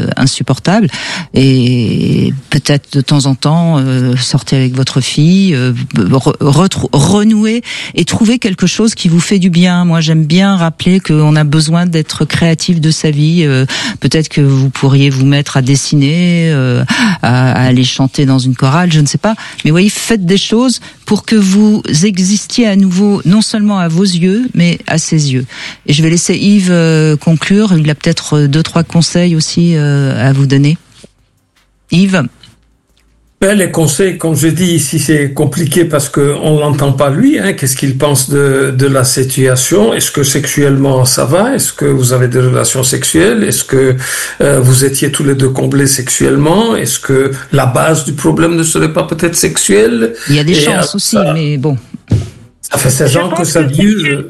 insupportable. Et peut-être de temps en temps, sortez avec votre fille, renouer et trouver quelque chose qui vous fait du bien. Moi, j'aime bien rappeler qu'on a besoin d'être créatif de sa vie. Peut-être que vous pourriez vous mettre à dessiner, à aller chanter dans une chorale, je ne sais pas. Mais voyez, faites des choses pour que vous existiez à nouveau, non seulement à vos yeux, mais à ses yeux. Et je vais laisser Yves conclure. Il a peut-être 2-3 conseils aussi à vous donner. Yves? Les conseils, comme je dis ici, c'est compliqué parce qu'on l'entend pas lui. Qu'est-ce qu'il pense de la situation? Est-ce que sexuellement ça va? Est-ce que vous avez des relations sexuelles? Est-ce que vous étiez tous les deux comblés sexuellement? Est-ce que la base du problème ne serait pas peut-être sexuelle? Il y a des chances aussi, mais bon. Ça fait 16 ans que ça dure.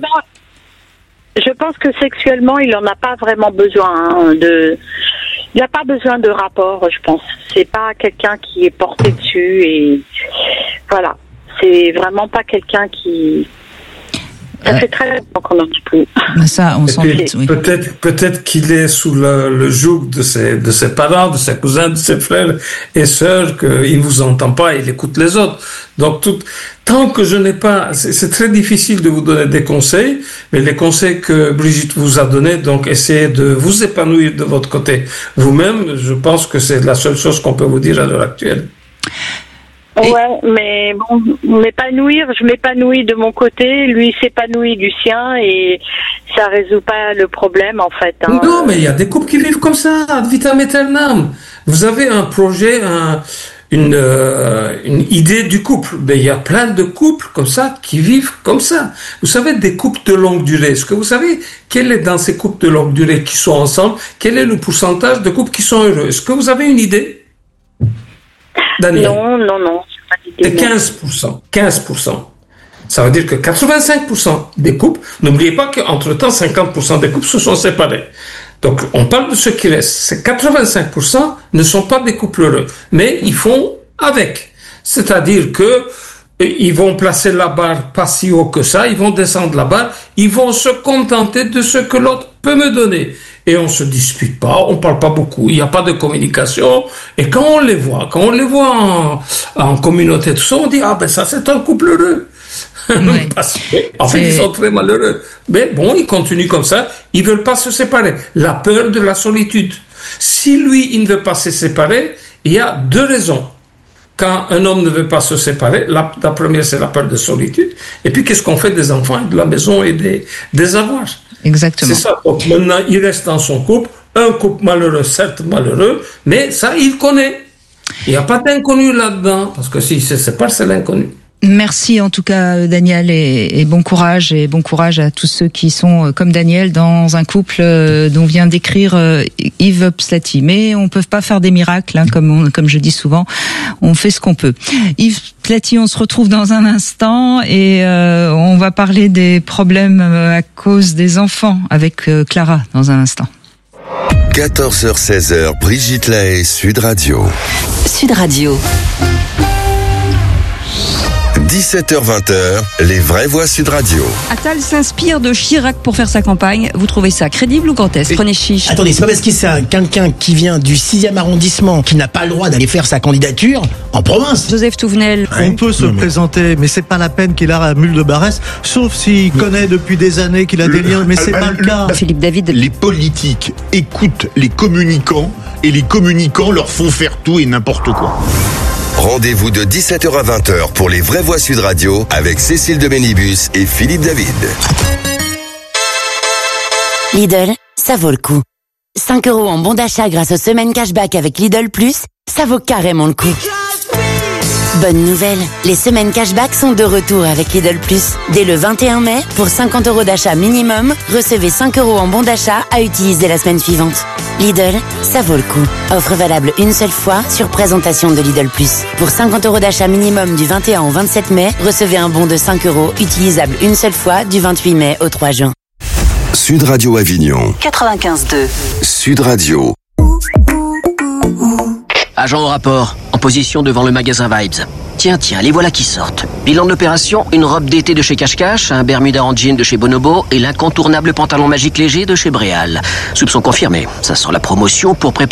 Je pense que sexuellement, il en a pas vraiment besoin Il n'a pas besoin de rapport, je pense. C'est pas quelqu'un qui est porté dessus et voilà. C'est vraiment pas quelqu'un qui. Ça fait très longtemps qu'on n'en dit plus. Ça, on s'en doute, oui. Peut-être qu'il est sous le joug de ses parents, de ses cousins, de ses frères et sœurs, qu'il ne vous entend pas, il écoute les autres. Donc tant que je n'ai pas, c'est très difficile de vous donner des conseils, mais les conseils que Brigitte vous a donnés, donc essayez de vous épanouir de votre côté vous-même. Je pense que c'est la seule chose qu'on peut vous dire à l'heure actuelle. Ouais, mais bon, je m'épanouis de mon côté, lui s'épanouit du sien et ça résout pas le problème en fait. Non, mais il y a des couples qui vivent comme ça, ad vitam aeternam. Vous avez un projet, une idée du couple, mais il y a plein de couples comme ça qui vivent comme ça. Vous savez, des couples de longue durée. Est-ce que vous savez quel est dans ces couples de longue durée qui sont ensemble, quel est le pourcentage de couples qui sont heureux? Est-ce que vous avez une idée? Daniel. Non. C'est 15%. 15%. Ça veut dire que 85% des couples, n'oubliez pas qu'entre-temps, 50% des couples se sont séparés. Donc, on parle de ce qui reste. Ces 85% ne sont pas des couples heureux, mais ils font avec. C'est-à-dire que ils vont placer la barre pas si haut que ça, ils vont descendre la barre, ils vont se contenter de ce que l'autre peut me donner. Et on se dispute pas, on parle pas beaucoup, il n'y a pas de communication. Et quand on les voit en communauté, tout ça, on dit, ça c'est un couple heureux. Oui. En fait, ils sont très malheureux. Mais bon, ils continuent comme ça, ils veulent pas se séparer. La peur de la solitude. Si lui, il ne veut pas se séparer, il y a 2 raisons. Quand un homme ne veut pas se séparer, la première, c'est la peur de solitude. Et puis, qu'est-ce qu'on fait des enfants, de la maison et des avoirs? Exactement. C'est ça. Donc maintenant, il reste dans son couple, un couple malheureux, certes malheureux, mais ça, il connaît. Il n'y a pas d'inconnu là-dedans, parce que s'il se sépare, c'est l'inconnu. Merci en tout cas Daniel et bon courage à tous ceux qui sont comme Daniel dans un couple dont vient d'écrire Yves Pslati. Mais on peut pas faire des miracles, comme je dis souvent, on fait ce qu'on peut. Yves Pslati, on se retrouve dans un instant et on va parler des problèmes à cause des enfants avec Clara dans un instant. 14h-16h, Brigitte Lahaie, Sud Radio. Sud Radio. 17h-20h, les vraies voix Sud Radio. Attal s'inspire de Chirac pour faire sa campagne. Vous trouvez ça crédible ou grotesque? Prenez chiche. Attendez, c'est pas parce que c'est quelqu'un qui vient du 6e arrondissement qui n'a pas le droit d'aller faire sa candidature en province. Joseph Touvenel. On peut se présenter, mais c'est pas la peine qu'il a à Mule de Barès, sauf s'il connaît depuis des années qu'il a des liens, mais c'est pas le cas. Philippe David. Les politiques écoutent les communicants et les communicants leur font faire tout et n'importe quoi. Rendez-vous de 17h à 20h pour les vraies voix Sud Radio avec Cécile de Bénibus et Philippe David. Lidl, ça vaut le coup. 5 € en bon d'achat grâce aux semaines cashback avec Lidl Plus, ça vaut carrément le coup. Bonne nouvelle, les semaines cashback sont de retour avec Lidl Plus. Dès le 21 mai, pour 50 € d'achat minimum, recevez 5 € en bon d'achat à utiliser la semaine suivante. Lidl, ça vaut le coup. Offre valable une seule fois sur présentation de Lidl Plus. Pour 50 € d'achat minimum du 21 au 27 mai, recevez un bon de 5 € utilisable une seule fois du 28 mai au 3 juin. Sud Radio Avignon. 95.2. Sud Radio. Agent au rapport, en position devant le magasin Vibes. Tiens, les voilà qui sortent. Bilan de l'opération, une robe d'été de chez Cache Cache, un Bermuda en jean de chez Bonobo et l'incontournable pantalon magique léger de chez Bréal. Soupçon confirmé, ça sent la promotion pour préparer